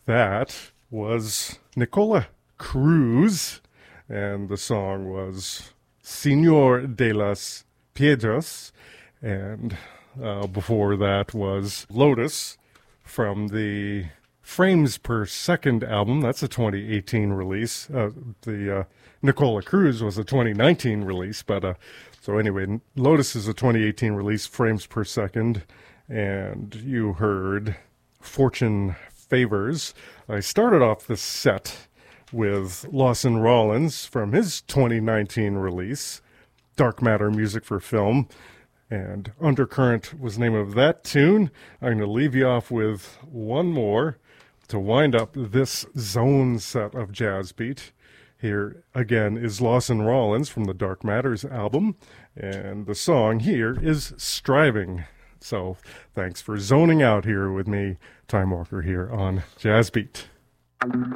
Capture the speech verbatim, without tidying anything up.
that was Nicola Cruz, and the song was Señor de las Piedras, and uh, before that was Lotus from the Frames Per Second album. That's a twenty eighteen release. Uh, the uh, Nicola Cruz was a twenty nineteen release, but uh, so anyway, Lotus is a twenty eighteen release, Frames Per Second, and you heard Fortune Favors. I started off this set with Lawson Rollins from his twenty nineteen release, Dark Matter Music for Film, and Undercurrent was the name of that tune. I'm going to leave you off with one more to wind up this zone set of Jazz Beat. Here again is Lawson Rollins from the Dark Matters album, and the song here is Striving. So thanks for zoning out here with me, Time Walker, here on Jazz Beat.